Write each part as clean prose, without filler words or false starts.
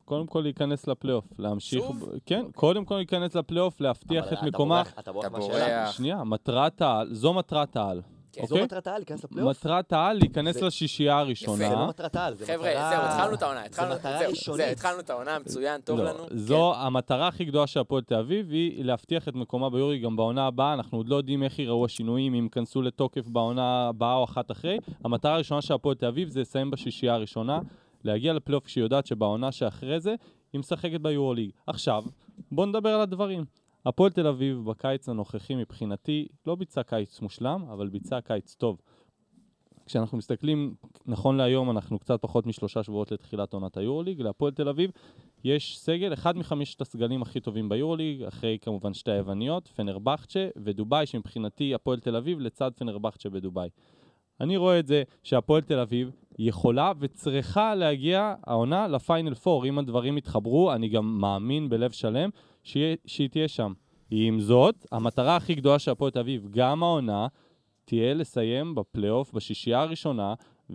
קודם כל להיכנס לפלייאוף, להמשיך... כן, קודם כל להיכנס לפלייאוף, להבטיח את מקומה... אתה בורח מהשאלה. שנייה, מטרת העל, זו מטרת העל. זו מטרת העל, להיכנס לפלייאוף? מטרת העל, להיכנס לשישייה הראשונה. יפה, זה לא מטרת העל, זה מטרה... חבר'ה, זהו, התחלנו את העונה. זה מטרה ראשונית. התחלנו את העונה, מצוין, טוב לנו. זו המטרה הכי גדולה של הפועל תל אביב, היא להבטיח את מקומה ביורוליג גם בעונה הבאה. אנחנו עוד לא יודעים איך ייראו השינויים, אם ייכנסו לתוקף בעונה הבאה או אחת אחרי. המטרה הראשונה של הפועל תל אביב זה לסיים בשישייה הראשונה, להגיע לפלייאוף כשהיא יודעת שבעונה שאחרי זה היא משחקת ביורוליג. עכשיו, בואו נדבר על הדברים. הפועל תל אביב בקיץ הנוכחי מבחינתי לא ביצע קיץ מושלם, אבל ביצע קיץ טוב. כשאנחנו מסתכלים, נכון להיום אנחנו קצת פחות מ3 שבועות לתחילת עונת היורוליג, להפועל תל אביב יש סגל, אחד מ5 הסגלים הכי טובים ביורוליג, אחרי כמובן 2 היווניות, פנרבחצ'ה ודובאי, שמבחינתי הפועל תל אביב לצד פנרבחצ'ה בדובאי. אני רואה את זה שהפועל תל אביב יכולה וצריכה להגיע העונה לפיינל 4, אם הדברים יתחברו, אני גם מאמין בלב שלם שהיא תהיה שם. עם זאת, המטרה הכי גדולה של הפועל תל אביב, גם העונה, תהיה לסיים בפלייאוף בשישייה הראשונה,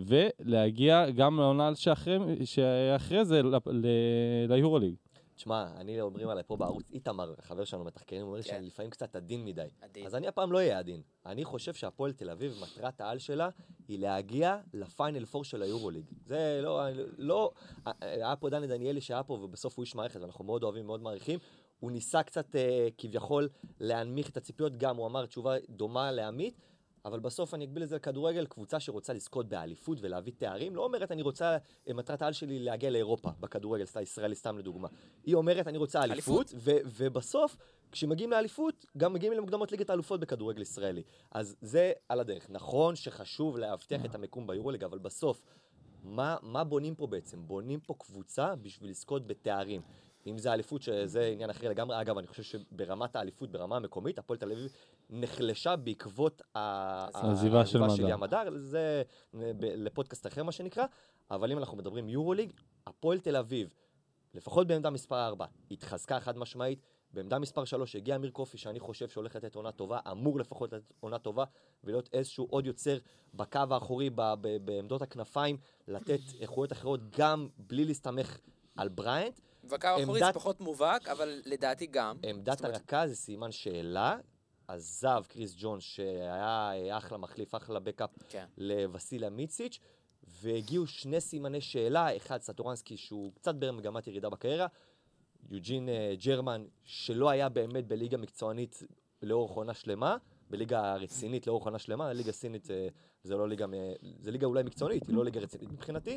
ולהגיע גם לעונה שאחרי זה ליורוליג. תשמע, אני אומרים עליי פה בערוץ, איתמר, החבר שלנו מתחקרים, אומר שאני לפעמים קצת עדין מדי. אז אני הפעם לא אהיה עדין. אני חושב שהפועל תל אביב, מטרת העל שלה, היא להגיע לפיינל 4 של היורוליג. זה לא... היה פה דני דניאלי שהיה פה, ובסוף הוא איש מערכת, ואנחנו מאוד אוהבים, מאוד מעריכים. הוא ניסה קצת כביכול להנמיך את הציפיות, גם הוא אמר תשובה דומה לעמית, אבל בסוף אני אגביל את זה לכדורגל, קבוצה שרוצה לזכות באליפות ולהביא תארים, לא אומרת אני רוצה, מטרת העל שלי להגיע לאירופה בכדורגל, ישראלי סתם לדוגמה. היא אומרת אני רוצה אליפות, ובסוף כשמגיעים לאליפות, גם מגיעים למוקדמות ליגת האלופות בכדורגל ישראלי. אז זה על הדרך. נכון שחשוב להבטיח את המקום ביורוליג, אבל בסוף, מה בונים פה בעצם? בונים פה קבוצה בשביל לזכות בתארים. אם זה האליפות, שזה עניין אחר לגמרי. אגב, אני חושב שברמת האליפות, ברמה המקומית, הפועל תל אביב נחלשה בעקבות העזיבה של ים הדר. זה לפודקאסט אחר מה שנקרא. אבל אם אנחנו מדברים יורוליג, הפועל תל אביב, לפחות בעמדה מספר 4, התחזקה חד משמעית. בעמדה מספר 3 הגיע אמיר קופי, שאני חושב שהולך לתת עונה טובה, אמור לפחות לתת עונה טובה, ולהיות איזשהו עוד יוצר בקו האחורי, בעמדות הכנפיים, לתת איכויות אחרות גם בלי להסתמך על בריינט. בקו האחורי זה פחות מובהק, אבל לדעתי גם. עמדת הרכז זה סימן שאלה, עזב קריס ג'ון שהיה אחלה מחליף, אחלה בקאפ לווסיליה מיציץ', והגיעו 2 סימני שאלה, אחד סטורנסקי שהוא קצת במגמת ירידה בקריירה, יוג'ין ג'רמן שלא היה באמת בליגה מקצוענית לאורך עונה שלמה, בליגה רצינית לאורך עונה שלמה, הליגה סינית זה לא ליגה, זה ליגה אולי מקצוענית, היא לא ליגה רצינית מבחינתי,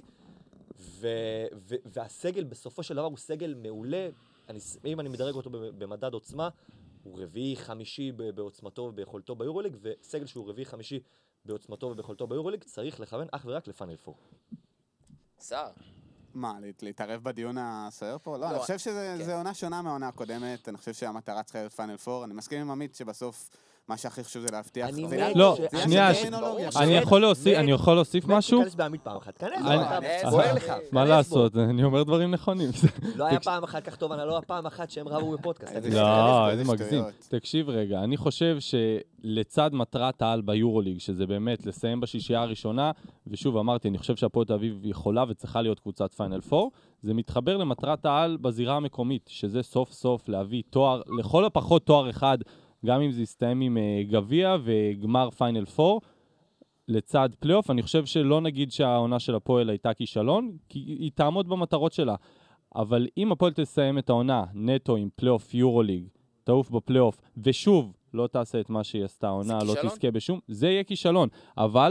והסגל בסופו של דבר הוא סגל מעולה, אם אני מדרג אותו במדד עוצמה, הוא רביעי חמישי בעוצמתו וביכולתו ביורוליג, וסגל שהוא רביעי חמישי בעוצמתו וביכולתו ביורוליג, צריך לכוון אך ורק לפאנל 4. שר. מה, להתערב בדיון הסוער פה? לא, אני חושב שזה עונה שונה מהעונה הקודמת, אני חושב שהמטרה צריכה להיות פאנל 4, אני מסכים עם עמית שבסוף מה שהכי חשוב זה להבטיח. לא, שנייה, אני יכול להוסיף משהו? תכנס בעמית פעם אחת, כנס, בוער לך. מה לעשות, אני אומר דברים נכונים. לא היה פעם אחת כך טוב, לא הפעם אחת שהם רבו בפודקאסט. לא, איזה מגזים. תקשיב רגע, אני חושב שלצד מטרת העל ביורוליג, שזה באמת לסיים בשישייה הראשונה, ושוב אמרתי, אני חושב שהפועל תל אביב יכולה וצריכה להיות קבוצת פיינל 4, זה מתחבר למטרת העל בזירה המקומית, שזה סוף סוף להביא תואר, לכל הפחות תואר אחד, גם אם זה יסתיים עם גביע וגמר פיינל 4, לצד פלייאוף, אני חושב שלא נגיד שהעונה של הפועל הייתה כישלון, כי היא תעמוד במטרות שלה. אבל אם הפועל תסיים את העונה נטו עם פלייאוף יורוליג, תעוף בפלייאוף, ושוב, לא תעשה את מה שהיא עשתה העונה, לא תזכה בשום, זה יהיה כישלון. אבל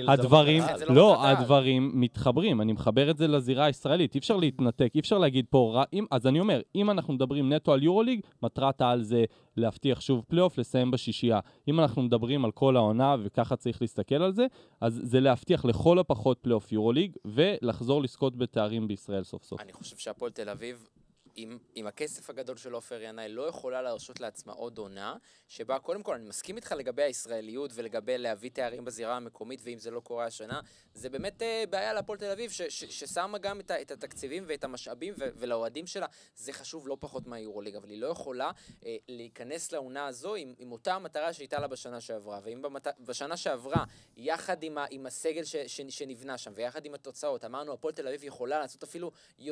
הדברים מתחברים, אני מחבר את זה לזירה הישראלית, אי אפשר להתנתק, אי אפשר להגיד פה, אז אני אומר, אם אנחנו מדברים נטו על יורוליג, מטרת העל זה להבטיח שוב פלייאוף, לסיים בשישייה. אם אנחנו מדברים על כל העונה, וככה צריך להסתכל על זה, אז זה להבטיח לכל הפחות פלייאוף יורוליג, ולחזור לזכות בתארים בישראל סוף סוף. אני חושב שהפועל תל אביב עם הכסף הגדול של עופר ינאי לא יכולה להרשות לעצמה עוד עונה, שבה קודם כל אני מסכים איתך לגבי הישראליות ולגבי להביא תארים בזירה המקומית, ואם זה לא קורה השנה, זה באמת בעיה להפועל תל אביב, ששמה גם את התקציבים ואת המשאבים ולאוהדים שלה, זה חשוב לא פחות מהיורוליג, אבל היא לא יכולה להיכנס לעונה הזו עם אותה המטרה שהייתה לה בשנה שעברה, ואם בשנה שעברה, יחד עם הסגל שנבנה שם, ויחד עם התוצאות, אמרנו, הפועל תל אביב יכולה לעשות אפילו